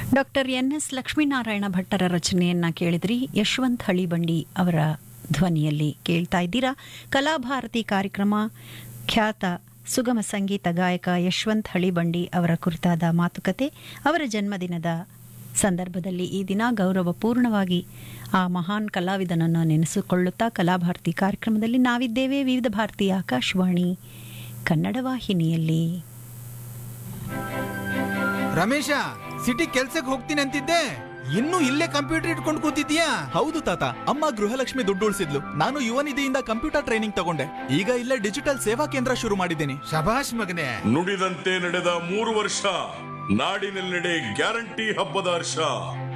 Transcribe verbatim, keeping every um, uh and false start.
Doctor N S Lakshminarayana ಭಟ್ಟರ ರಚನೆಯನ್ನ ಕೇಳಿದ್ರಿ. ಯಶವಂತ್ ಹಳಿಬಂಡಿ ಅವರ ಧ್ವನಿಯಲ್ಲಿ ಕೇಳ್ತಾ ಇದ್ದೀರಾ. ಕಲಾಭಾರತಿ ಕಾರ್ಯಕ್ರಮ. ಖ್ಯಾತ ಸುಗಮ ಸಂಗೀತ ಗಾಯಕ ಯಶವಂತ್ ಹಳಿಬಂಡಿ ಅವರ ಕುರಿತಾದ ಮಾತುಕತೆ. ಅವರ ಜನ್ಮದಿನದ ಸಂದರ್ಭದಲ್ಲಿ ಈ ದಿನ ಗೌರವಪೂರ್ಣವಾಗಿ ಆ ಮಹಾನ್ ಕಲಾವಿದನನ್ನು ನೆನೆಸಿಕೊಳ್ಳುತ್ತಾ ಕಲಾಭಾರತಿ ಕಾರ್ಯಕ್ರಮದಲ್ಲಿ ನಾವಿದ್ದೇವೆ. ವಿವಿಧ ಭಾರತಿ ಆಕಾಶವಾಣಿ ಕನ್ನಡ ವಾಹಿನಿಯಲ್ಲಿ. ರಮೇಶ, ಸಿಟಿ ಕೆಲ್ಸಕ್ಕೆ ಹೋಗ್ತೀನಿ ಅಂತಿದ್ದೆ, ಇನ್ನು ಇಲ್ಲೇ ಕಂಪ್ಯೂಟರ್ ಇಟ್ಕೊಂಡು ಕೂತಿದ್ಯಾ? ಹೌದು ತಾತ, ಅಮ್ಮ ಗೃಹಲಕ್ಷ್ಮಿ ದುಡ್ಡು ಉಳಿಸಿದ್ಲು. ನಾನು ಯುವ ನಿಧಿಯಿಂದ ಕಂಪ್ಯೂಟರ್ ಟ್ರೈನಿಂಗ್ ತಗೊಂಡೆ. ಈಗ ಇಲ್ಲೇ ಡಿಜಿಟಲ್ ಸೇವಾ ಕೇಂದ್ರ ಶುರು ಮಾಡಿದ್ದೀನಿ. ಶಭಾಷ್ ಮಗನೇ. ನುಡಿದಂತೆ ನಡೆದ ಮೂರು ವರ್ಷ, ನಾಡಿನೆಲ್ಲೆಡೆ ಗ್ಯಾರಂಟಿ ಹಬ್ಬದ ಹರ್ಷ.